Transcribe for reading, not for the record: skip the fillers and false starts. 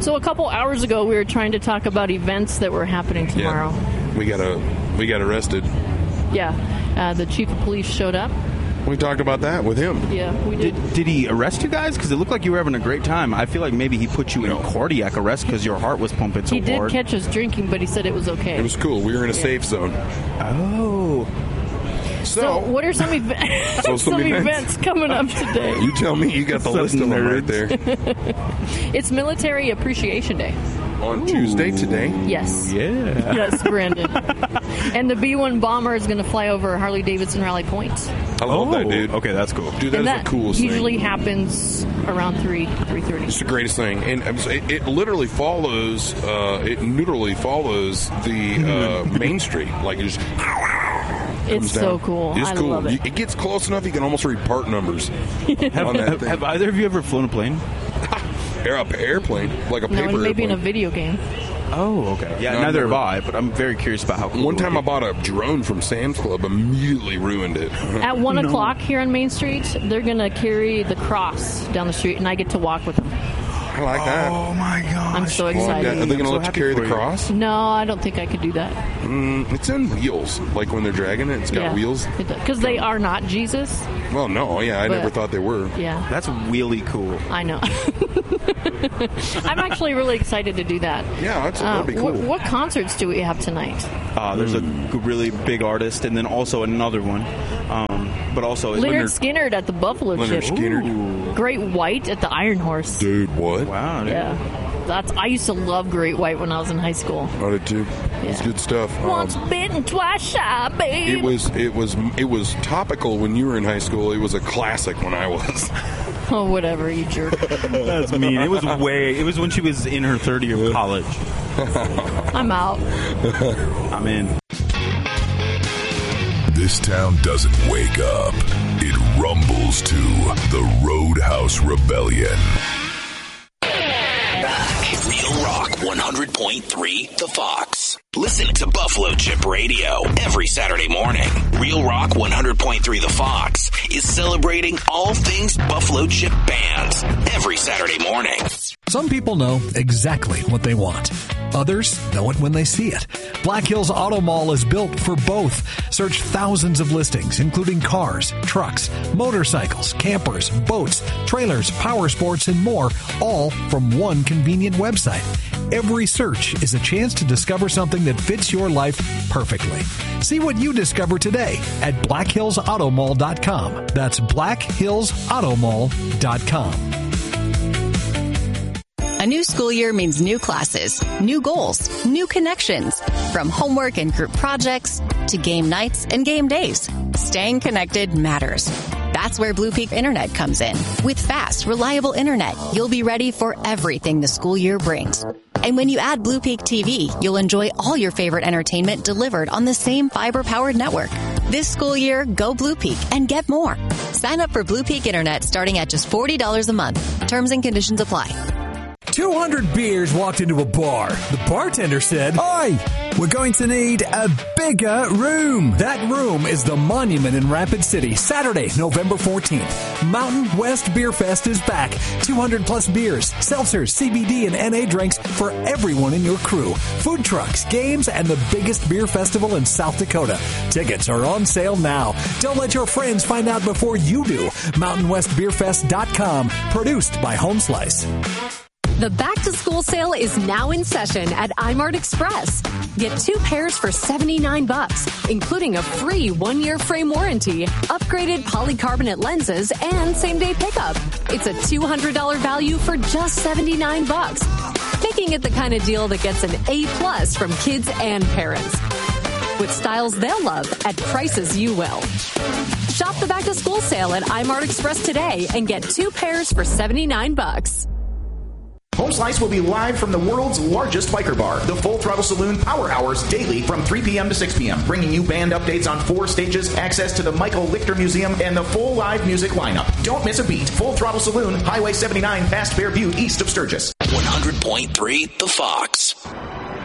So a couple hours ago, we were trying to talk about events that were happening tomorrow. Yeah. We got arrested. Yeah. The chief of police showed up. We talked about that with him. Yeah, we did. Did he arrest you guys? Because it looked like you were having a great time. I feel like maybe he put you in cardiac arrest because your heart was pumping so hard. He did catch us drinking, but he said it was okay. It was cool. We were in a safe zone. Oh. So what are some events coming up today? You tell me. You got the list of them right there. It's Military Appreciation Day. On Tuesday today? Yes. Yeah. Yes, Brandon. And the B-1 bomber is going to fly over Harley-Davidson Rally Point. I love that, dude. Okay, that's cool. Dude, that's the coolest thing. Usually happens around 3:30. It's the greatest thing. And it literally follows, the Main Street. Like, it just... It's so cool. It's cool. Love it. It gets close enough you can almost read part numbers on that thing. Have either of you ever flown a plane? Airplane, like a paper airplane. Maybe in a video game. Oh, okay. Yeah, neither have I, but I'm very curious about how cool. One time I bought a drone from Sam's Club, immediately ruined it. At 1 o'clock here on Main Street, they're going to carry the cross down the street, and I get to walk with them. I like that. Oh, my gosh. I'm so excited. Are they going to let you carry the cross? No, I don't think I could do that. It's on wheels. Like when they're dragging it, it's got wheels. Because they are not Jesus. Well, no. Yeah, I never thought they were. Yeah. That's really cool. I know. I'm actually really excited to do that. Yeah, that'd be cool. What concerts do we have tonight? There's a really big artist, and then also another one. But also Leonard Skinner at the Buffalo Leonard Chip. Skinner. Great White at the Iron Horse. Dude, what? Wow. Dude. Yeah. I used to love Great White when I was in high school. I did too. It's good stuff. Once bitten, twice shy, babe. It was topical when you were in high school. It was a classic when I was. Oh, whatever, you jerk. That's mean. It was when she was in her third year of college. I'm out. I'm in. This town doesn't wake up. It rumbles to the Roadhouse Rebellion. Real Rock 100.3 The Fox. Listen to Buffalo Chip Radio every Saturday morning. Real Rock 100.3 The Fox is celebrating all things Buffalo Chip bands every Saturday morning. Some people know exactly what they want. Others know it when they see it. Black Hills Auto Mall is built for both. Search thousands of listings, including cars, trucks, motorcycles, campers, boats, trailers, power sports, and more, all from one convenient website. Every search is a chance to discover something that fits your life perfectly. See what you discover today at blackhillsautomall.com. That's blackhillsautomall.com. A new school year means new classes, new goals, new connections. From homework and group projects to game nights and game days, staying connected matters. That's where Blue Peak Internet comes in. With fast, reliable internet, you'll be ready for everything the school year brings. And when you add Blue Peak TV, you'll enjoy all your favorite entertainment delivered on the same fiber-powered network. This school year, go Blue Peak and get more. Sign up for Blue Peak Internet starting at just $40 a month. Terms and conditions apply. 200 beers walked into a bar. The bartender said, "Oi, we're going to need a bigger room." That room is the Monument in Rapid City, Saturday, November 14th. Mountain West Beer Fest is back. 200 plus beers, seltzers, CBD, and NA drinks for everyone in your crew. Food trucks, games, and the biggest beer festival in South Dakota. Tickets are on sale now. Don't let your friends find out before you do. MountainWestBeerFest.com, produced by Home Slice. The back-to-school sale is now in session at iMart Express. Get 2 pairs for $79, including a free 1-year frame warranty, upgraded polycarbonate lenses, and same-day pickup. It's a $200 value for just $79, making it the kind of deal that gets an A+ from kids and parents. With styles they'll love at prices you will. Shop the back-to-school sale at iMart Express today and get 2 pairs for $79. Home Slice will be live from the world's largest biker bar, the Full Throttle Saloon Power Hours, daily from 3 p.m. to 6 p.m., bringing you band updates on 4 stages, access to the Michael Lichter Museum, and the full live music lineup. Don't miss a beat. Full Throttle Saloon, Highway 79, past Fairview, east of Sturgis. 100.3 The Fox.